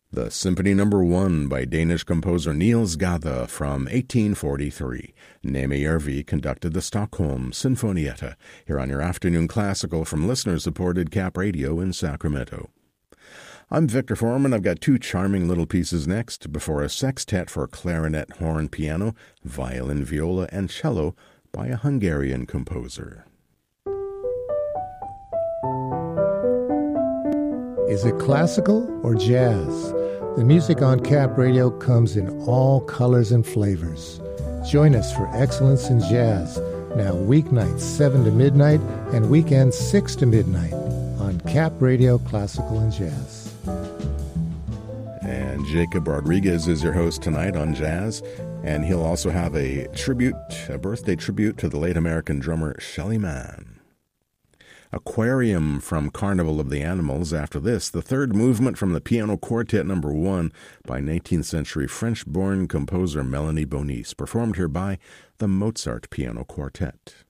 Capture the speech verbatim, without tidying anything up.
The Symphony Number One by Danish composer Niels Gade from eighteen forty-three. Neme Järvi conducted the Stockholm Sinfonietta, here on your afternoon classical from listener-supported Cap Radio in Sacramento. I'm Victor Foreman. I've got two charming little pieces next before a sextet for clarinet, horn, piano, violin, viola, and cello by a Hungarian composer. Is it classical or jazz? The music on Cap Radio comes in all colors and flavors. Join us for Excellence in Jazz, now weeknights seven to midnight and weekends six to midnight on Cap Radio Classical and Jazz. And Jacob Rodriguez is your host tonight on Jazz, and he'll also have a tribute, a birthday tribute to the late American drummer Shelly Manne. Aquarium from Carnival of the Animals. After this, the third movement from the Piano Quartet Number One by nineteenth century French-born composer Melanie Bonis, performed here by the Mozart Piano Quartet.